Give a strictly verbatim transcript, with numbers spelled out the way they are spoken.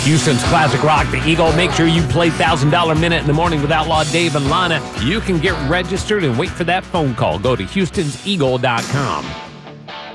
Houston's classic rock, The Eagle. Make sure you play one thousand dollar Minute in the Morning with Outlaw Dave and Lana. You can get registered and wait for that phone call. Go to Houstons Eagle dot com.